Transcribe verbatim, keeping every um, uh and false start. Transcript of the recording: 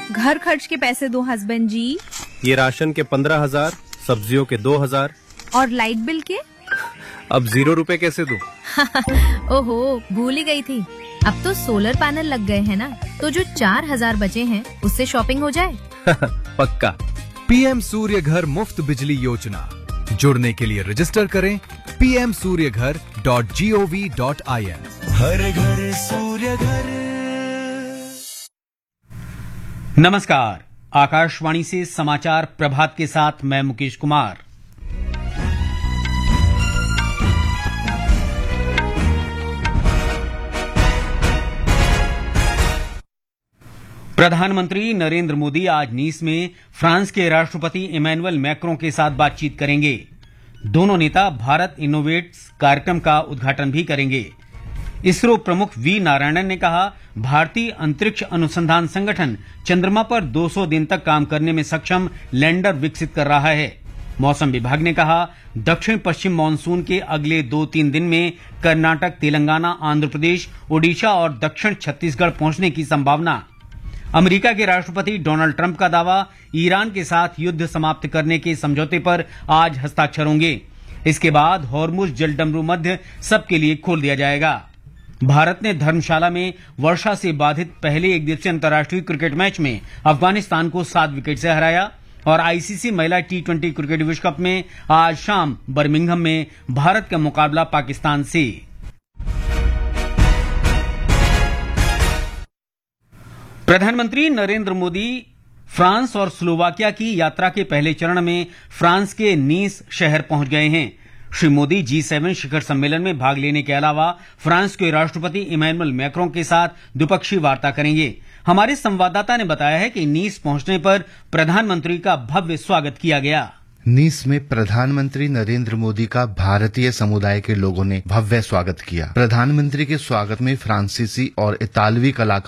घर खर्च के पैसे दो हस्बैंड जी। ये राशन के पंद्रह हजार, सब्जियों के दो हजार। और लाइट बिल के? अब जीरो रुपए कैसे दूं? ओहो, भूल ही गई थी। अब तो सोलर पैनल लग गए हैं ना, तो जो चार हजार बचे हैं उससे शॉपिंग हो जाए। पक्का। पीएम सूर्य घर मुफ्त बिजली योजना, जुड़ने के लिए रजिस्टर करें पी एम सूर्य घर dot G O V dot I N. हर घर सूर्य घर। नमस्कार, आकाशवाणी से समाचार प्रभात के साथ मैं मुकेश कुमार। प्रधानमंत्री नरेंद्र मोदी आज नीस में फ्रांस के राष्ट्रपति इमैनुअल मैक्रों के साथ बातचीत करेंगे। दोनों नेता भारत इनोवेट्स कार्यक्रम का उद्घाटन भी करेंगे। इसरो प्रमुख वी नारायणन ने कहा, भारतीय अंतरिक्ष अनुसंधान संगठन चंद्रमा पर दो सौ दिन तक काम करने में सक्षम लैंडर विकसित कर रहा है। मौसम विभाग ने कहा, दक्षिण पश्चिम मानसून के अगले दो तीन दिन में कर्नाटक, तेलंगाना, आंध्र प्रदेश, ओडिशा और दक्षिण छत्तीसगढ़ पहुंचने की संभावना। अमेरिका के राष्ट्रपति डोनाल्ड ट्रंप का दावा, ईरान के साथ युद्ध समाप्त करने के समझौते पर आज हस्ताक्षर होंगे। इसके बाद हॉर्मुज जलडमरू मध्य सबके लिए खोल दिया जाएगा। भारत ने धर्मशाला में वर्षा से बाधित पहले एक दिवसीय अंतर्राष्ट्रीय क्रिकेट मैच में अफगानिस्तान को सात विकेट से हराया और आईसीसी महिला टी ट्वेंटी क्रिकेट विश्व कप में आज शाम बर्मिंघम में भारत का मुकाबला पाकिस्तान से। प्रधानमंत्री नरेंद्र मोदी फ्रांस और स्लोवाकिया की यात्रा के पहले चरण में फ्रांस के नीस शहर पहुंच गए हैं। श्री मोदी जी सेवन शिखर सम्मेलन में भाग लेने के अलावा फ्रांस के राष्ट्रपति इमैनुअल मैक्रों के साथ द्विपक्षीय वार्ता करेंगे। हमारे संवाददाता ने बताया है कि नीस पहुंचने पर प्रधानमंत्री का भव्य स्वागत किया गया। नीस में प्रधानमंत्री नरेंद्र मोदी का भारतीय समुदाय के लोगों ने भव्य स्वागत किया। प्रधानमंत्री के स्वागत में फ्रांसीसी और इतालवी कलाकार